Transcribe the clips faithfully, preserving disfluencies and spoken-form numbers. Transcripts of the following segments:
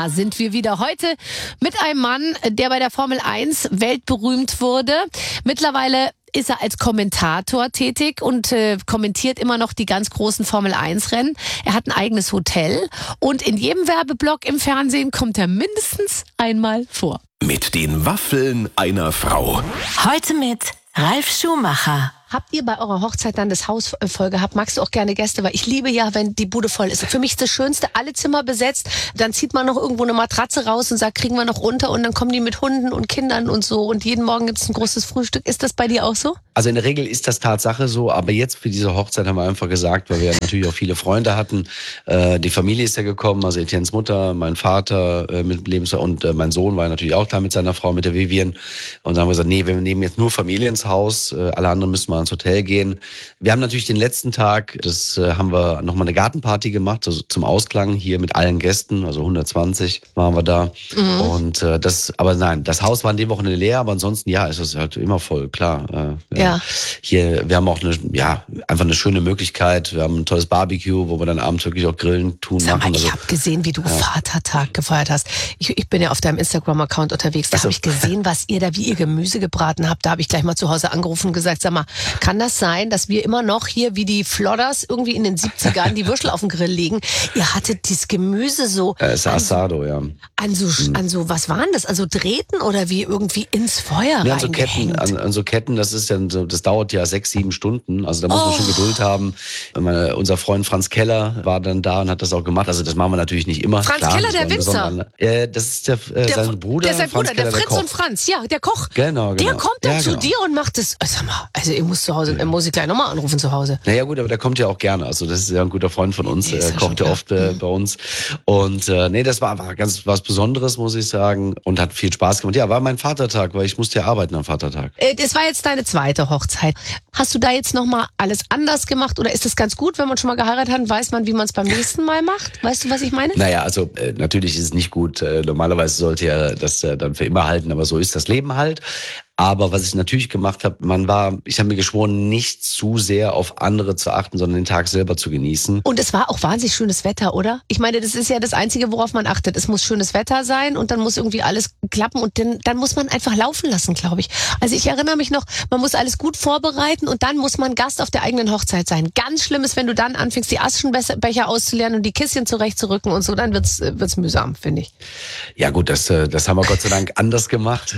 Da sind wir wieder heute mit einem Mann, der bei der Formel eins weltberühmt wurde. Mittlerweile ist er als Kommentator tätig und äh, kommentiert immer noch die ganz großen Formel eins Rennen. Er hat ein eigenes Hotel und in jedem Werbeblock im Fernsehen kommt er mindestens einmal vor. Mit den Waffeln einer Frau. Heute mit Ralf Schumacher. Habt ihr bei eurer Hochzeit dann das Haus voll gehabt? Magst du auch gerne Gäste? Weil ich liebe ja, wenn die Bude voll ist. Für mich ist das Schönste, alle Zimmer besetzt. Dann zieht man noch irgendwo eine Matratze raus und sagt, kriegen wir noch unter. Und dann kommen die mit Hunden und Kindern und so. Und jeden Morgen gibt es ein großes Frühstück. Ist das bei dir auch so? Also in der Regel ist das Tatsache so. Aber jetzt für diese Hochzeit haben wir einfach gesagt, weil wir natürlich auch viele Freunde hatten. Äh, die Familie ist ja gekommen, also Etiennes Mutter, mein Vater äh, mit Lebens- und äh, mein Sohn war natürlich auch da mit seiner Frau, mit der Vivian. Und dann haben wir gesagt, nee, wir nehmen jetzt nur Familie ins Haus. Äh, alle anderen müssen mal ins Hotel gehen. Wir haben natürlich den letzten Tag, das äh, haben wir nochmal eine Gartenparty gemacht, also zum Ausklang hier mit allen Gästen, also hundertzwanzig waren wir da. Mhm. Und äh, das, aber nein, das Haus war in dem Wochenende leer, aber ansonsten ja, ist es halt immer voll, klar. Äh, ja. ja. Hier, wir haben auch eine, ja, einfach eine schöne Möglichkeit. Wir haben ein tolles Barbecue, wo wir dann abends wirklich auch grillen, tun, Sag mal, machen. Ich also, habe gesehen, wie du ja. Vatertag gefeiert hast. Ich, ich bin ja auf deinem Instagram-Account unterwegs. Da also, habe ich gesehen, was ihr da, wie ihr Gemüse gebraten habt. Da habe ich gleich mal zu Hause angerufen und gesagt, sag mal, kann das sein, dass wir immer noch hier wie die Flodders irgendwie in den siebzigern die Würstel auf den Grill legen? Ihr hattet dieses Gemüse so... Äh, ist Asado, ja. An so, mhm. an so, was waren das? Also Drähten oder wie irgendwie ins Feuer ja, an so Ketten, an, an so Ketten, das ist dann so, das dauert ja sechs, sieben Stunden. Also da muss oh. man schon Geduld haben. Meine, unser Freund Franz Keller war dann da und hat das auch gemacht. Also das machen wir natürlich nicht immer. Franz Klar, Keller, der Winzer. Äh, das ist der, äh, der, sein Bruder. Der ist sein Bruder, Franz Keller, der Fritz der und Franz, ja, der Koch. Genau, genau. Der kommt dann ja, zu genau. dir und macht das. Sag mal, also ihr müsst zu Hause, ja. muss ich gleich nochmal anrufen zu Hause. Naja gut, aber der kommt ja auch gerne. Also das ist ja ein guter Freund von uns. Er kocht ja oft äh, bei uns. Und äh, nee, das war einfach ganz was Besonderes, muss ich sagen. Und hat viel Spaß gemacht. Ja, war mein Vatertag, weil ich musste ja arbeiten am Vatertag. Äh, das war jetzt deine zweite Hochzeit. Hast du da jetzt nochmal alles anders gemacht? Oder ist das ganz gut, wenn man schon mal geheiratet hat, weiß man, wie man es beim nächsten Mal macht? Weißt du, was ich meine? Naja, also äh, natürlich ist es nicht gut. Äh, normalerweise sollte ja das äh, dann für immer halten. Aber so ist das Leben halt. Aber was ich natürlich gemacht habe, man war, ich habe mir geschworen, nicht zu sehr auf andere zu achten, sondern den Tag selber zu genießen. Und es war auch wahnsinnig schönes Wetter, oder? Ich meine, das ist ja das Einzige, worauf man achtet. Es muss schönes Wetter sein und dann muss irgendwie alles klappen und dann, dann muss man einfach laufen lassen, glaube ich. Also ich erinnere mich noch, man muss alles gut vorbereiten und dann muss man Gast auf der eigenen Hochzeit sein. Ganz schlimm ist, wenn du dann anfängst, die Aschenbecher auszuleeren und die Kisschen zurechtzurücken und so, dann wird's, wird's mühsam, finde ich. Ja gut, das, das haben wir Gott sei Dank anders gemacht.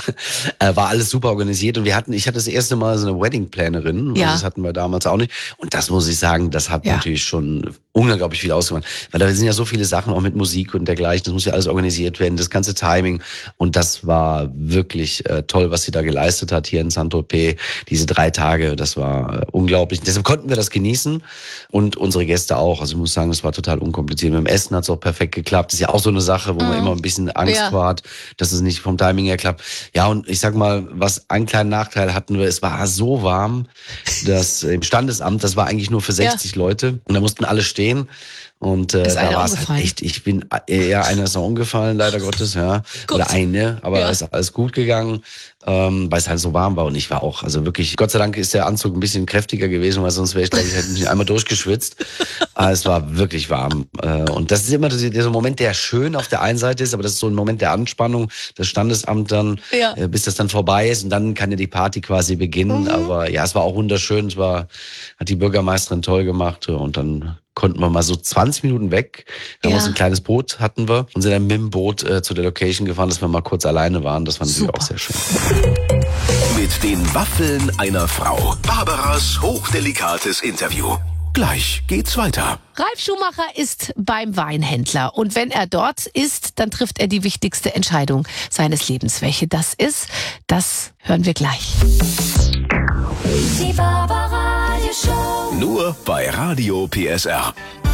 War alles super organisiert und wir hatten, ich hatte das erste Mal so eine Wedding-Plannerin, ja. das hatten wir damals auch nicht und das muss ich sagen, das hat ja. natürlich schon unglaublich viel ausgemacht, weil da sind ja so viele Sachen auch mit Musik und dergleichen, das muss ja alles organisiert werden, das ganze Timing und das war wirklich äh, toll, was sie da geleistet hat hier in Saint-Tropez, diese drei Tage, das war äh, unglaublich, deshalb konnten wir das genießen und unsere Gäste auch, also ich muss sagen, das war total unkompliziert, mit dem Essen hat es auch perfekt geklappt, das ist ja auch so eine Sache, wo mhm. man immer ein bisschen Angst ja. vor hat, dass es nicht vom Timing her klappt, ja und ich sag mal, was einen kleinen Nachteil hatten wir, es war so warm, dass im Standesamt, das war eigentlich nur für sechzig ja. Leute und da mussten alle stehen und äh, da war es halt echt, ich bin, ja, einer ist noch umgefallen, leider Gottes, ja, Gut. oder eine, aber ja. ist alles gut gegangen, ähm, weil es halt so warm war und ich war auch, also wirklich, Gott sei Dank ist der Anzug ein bisschen kräftiger gewesen, weil sonst wäre ich, glaube ich, hätte mich einmal durchgeschwitzt, aber es war wirklich warm äh, und das ist immer so ein Moment, der schön auf der einen Seite ist, aber das ist so ein Moment der Anspannung, das Standesamt dann, ja. äh, bis das dann vorbei ist und dann kann ja die Party quasi beginnen, mhm. aber ja, es war auch wunderschön, es war, hat die Bürgermeisterin toll gemacht und dann konnten wir mal so zwanzig Minuten weg. Da ja. haben wir ein kleines Boot hatten wir und sind dann mit dem Boot äh, zu der Location gefahren, dass wir mal kurz alleine waren. Das war natürlich Super. Auch sehr schön. Mit den Waffeln einer Frau. Barbaras hochdelikates Interview. Gleich geht's weiter. Ralf Schumacher ist beim Weinhändler und wenn er dort ist, dann trifft er die wichtigste Entscheidung seines Lebens. Welche das ist, das hören wir gleich. Die Barbara Show. Nur bei Radio P S R.